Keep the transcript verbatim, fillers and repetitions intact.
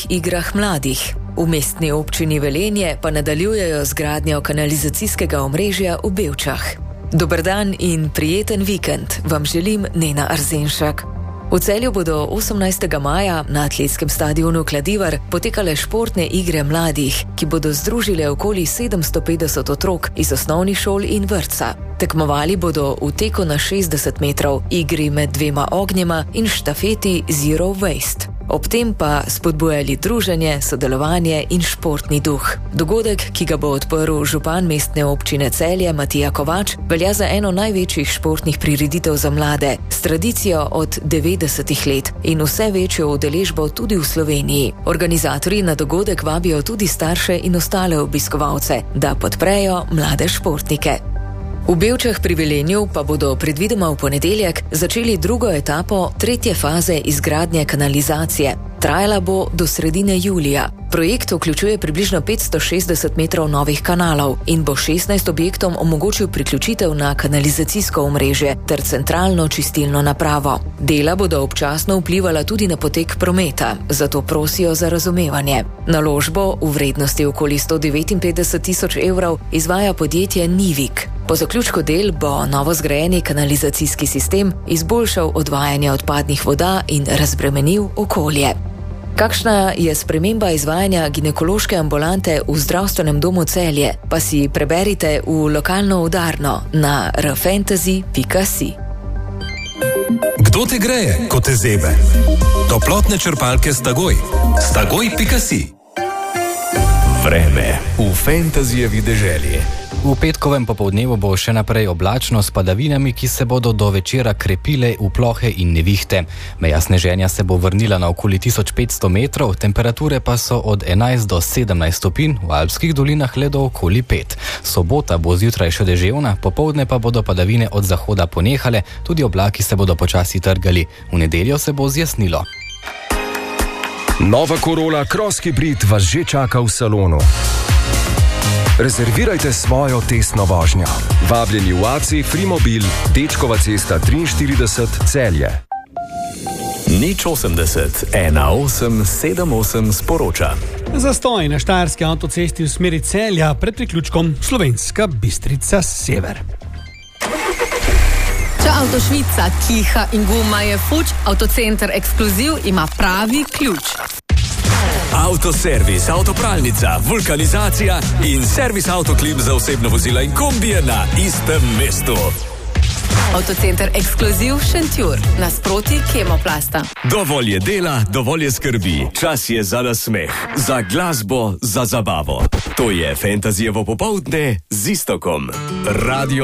športnih igrah mladih. V mestni občini Velenje pa nadaljujejo z gradnjo kanalizacijskega omrežja v Bevčah. Dober dan in prijeten vikend vam želim Nena Arzenšak. V Celju bodo osemnajstega maja na atletskem stadionu Kladivar potekale športne igre mladih, ki bodo združile okoli sedemsto petdeset otrok iz osnovnih šol in vrtca. Tekmovali bodo v teku na šestdeset metrov, igri med dvema ognjema in štafeti Zero Waste. Ob tem pa spodbujali druženje, sodelovanje in športni duh. Dogodek, ki ga bo odprl župan mestne občine Celje Matija Kovač, velja za eno največjih športnih prireditev za mlade, s tradicijo od devetdesetih let in vse večjo udeležbo tudi v Sloveniji. Organizatorji na dogodek vabijo tudi starše in ostale obiskovalce, da podprejo mlade športnike. V Bevčah pri Velenju pa bodo predvidoma v ponedeljek začeli drugo etapo tretje faze izgradnje kanalizacije. Trajala bo do sredine julija. Projekt vključuje približno petsto šestdeset metrov novih kanalov in bo šestnajst objektom omogočil priključitev na kanalizacijsko omrežje ter centralno čistilno napravo. Dela bodo občasno vplivala tudi na potek prometa, zato prosijo za razumevanje. Naložbo v vrednosti okoli sto devetinpetdeset tisoč evrov izvaja podjetje Nivik. Po zaključku del bo novo zgrajeni kanalizacijski sistem izboljšal odvajanje odpadnih voda in razbremenil okolje. Kakšna je sprememba izvajanja ginekološke ambulante v zdravstvenem domu Celje, pa si preberite v lokalno udarno na r fantasy pika si. Kdo te greje, ko te zebe? Toplotne črpalke Stagoj. Stagoj pika si. Vreme v Fantasyjevi deželi. V petkovem popoldnevu bo še naprej oblačno s padavinami, ki se bodo do večera krepile v plohe in nevihte. Meja sneženja se bo vrnila na okoli tisoč petsto metrov, temperature pa so od enajst do sedemnajst stopinj, v alpskih dolinah le do okoli pet. Sobota bo zjutraj še deževna, popoldne pa bodo padavine od zahoda ponehale, tudi oblaki se bodo počasi trgali. V nedeljo se bo zjasnilo. Nova Corolla Cross Hybrid vas že čaka v salonu. Rezervirajte svojo testno vožnjo. Vabljeni v A C Frimobil, Dečkova cesta triinštirideset, Celje. Nič osemdeset, ena osem sedem osem sporoča. Zastoj na štajerski avtocesti v smeri Celja pred priključkom Slovenska Bistrica Sever. Če avto švica, kiha in guma je fuč, Avtocenter Ekskluziv ima pravi ključ. Avtoservis, avtopralnica, vulkanizacija in servis Autoklip za osebno vozila in kombije na istem mestu. Avtocenter Ekskluziv Šentjur, nasproti Kemoplasta. Dovolj je dela, dovolj je skrbi. Čas je za nasmeh, za glasbo, za zabavo. To je Fantasyjevo popoldne z Iztokom. Radio